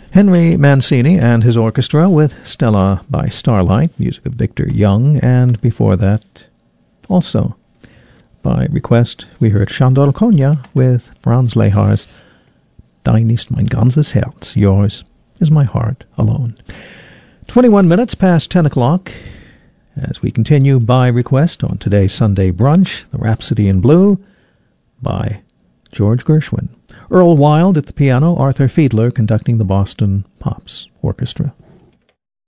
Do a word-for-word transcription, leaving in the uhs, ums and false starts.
Henry Mancini and his orchestra with Stella by Starlight, music of Victor Young, and before that, also by request, we heard Sándor Kónya with Franz Lehar's Dein ist mein ganzes Herz, yours is my heart alone. twenty-one minutes past ten o'clock, as we continue by request on today's Sunday brunch, the Rhapsody in Blue by George Gershwin. Earl Wild at the piano, Arthur Fiedler conducting the Boston Pops Orchestra.